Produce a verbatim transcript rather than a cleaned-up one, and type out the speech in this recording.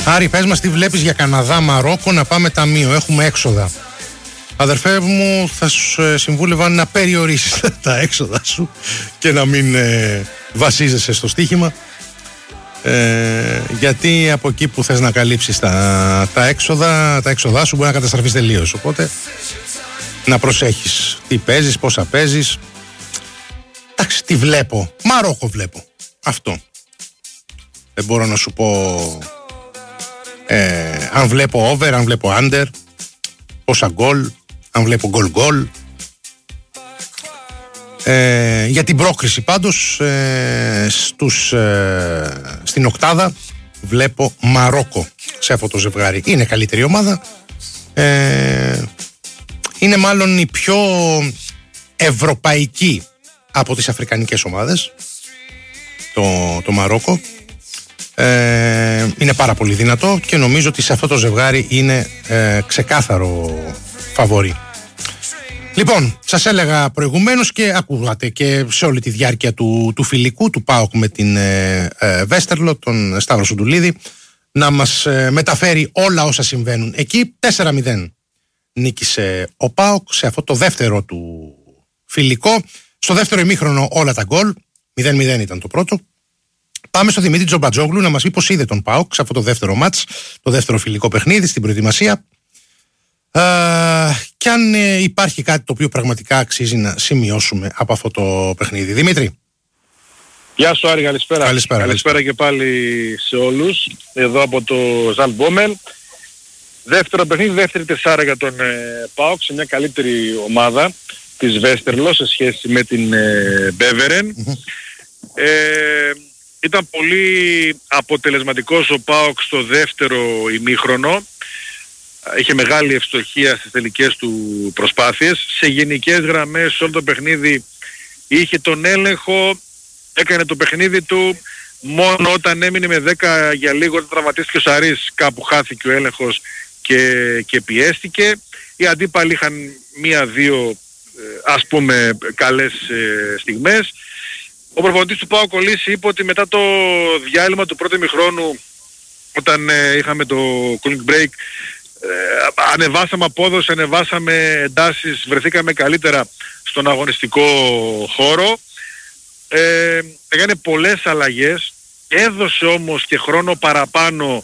Άρη, πες μας τι βλέπεις για Καναδά, Μαρόκο, να πάμε ταμείο. Έχουμε έξοδα. Αδερφέ μου, θα σου συμβούλευα να περιορίσεις τα έξοδα σου και να μην ε, βασίζεσαι στο στοίχημα. Ε, γιατί από εκεί που θες να καλύψεις τα, τα έξοδα, τα έξοδά σου μπορεί να καταστραφείς τελείως. Οπότε να προσέχεις τι παίζεις, πόσα παίζεις. Εντάξει, τι βλέπω. Μαρόκο βλέπω. Αυτό. Δεν μπορώ να σου πω ε, αν βλέπω over, αν βλέπω under, πόσα γκολ, αν βλέπω γκολ γκολ. Ε, για την πρόκριση πάντως ε, στους, ε, στην οκτάδα βλέπω Μαρόκο σε αυτό το ζευγάρι. Είναι καλύτερη ομάδα, ε, είναι μάλλον η πιο ευρωπαϊκή από τις αφρικανικές ομάδες το, το Μαρόκο. ε, είναι πάρα πολύ δυνατό και νομίζω ότι σε αυτό το ζευγάρι είναι ε, ξεκάθαρο φαβορί. Λοιπόν, σας έλεγα προηγουμένως και ακούγατε και σε όλη τη διάρκεια του, του φιλικού του ΠΑΟΚ με την ε, ε, Βέστερλο, τον Σταύρο Σουντουλίδη, να μας ε, μεταφέρει όλα όσα συμβαίνουν εκεί. τέσσερα μηδέν νίκησε ο ΠΑΟΚ σε αυτό το δεύτερο του φιλικό. Στο δεύτερο ημίχρονο όλα τα γκολ, μηδέν μηδέν ήταν το πρώτο. Πάμε στο Δημήτρη Τζομπατζόγλου να μας πει πώς είδε τον ΠΑΟΚ σε αυτό το δεύτερο μάτς, το δεύτερο φιλικό παιχνίδι στην προετοιμασία. Uh, και αν ε, υπάρχει κάτι το οποίο πραγματικά αξίζει να σημειώσουμε από αυτό το παιχνίδι. Δημήτρη. Γεια σου Άρη, καλησπέρα. Καλησπέρα, καλησπέρα και πάλι σε όλους. Εδώ από το Ζαλμπόμελ. Δεύτερο παιχνίδι, δεύτερη τεσσάρα για τον ε, ΠΑΟΚ σε μια καλύτερη ομάδα της Βέστερλο σε σχέση με την ε, Μπέβερεν. Mm-hmm. Ε, ήταν πολύ αποτελεσματικός ο ΠΑΟΚ στο δεύτερο ημίχρονο. Είχε μεγάλη ευστοχία στις τελικές του προσπάθειες. Σε γενικές γραμμές σε όλο το παιχνίδι είχε τον έλεγχο, έκανε το παιχνίδι του. Μόνο όταν έμεινε με δέκα για λίγο, όταν τραυματίστηκε ο Σαρής, κάπου χάθηκε ο έλεγχος και, και πιέστηκε. Οι αντίπαλοι είχαν μία-δύο ας πούμε καλές ε, στιγμές. Ο προπονητής του ΠΑΟΚ Κολλής είπε ότι μετά το διάλειμμα του πρώτου ημιχρόνου, όταν ε, είχαμε το cooling break, Ε, ανεβάσαμε απόδοση, ανεβάσαμε εντάσεις, βρεθήκαμε καλύτερα στον αγωνιστικό χώρο. Ε, έκανε πολλές αλλαγές, έδωσε όμως και χρόνο παραπάνω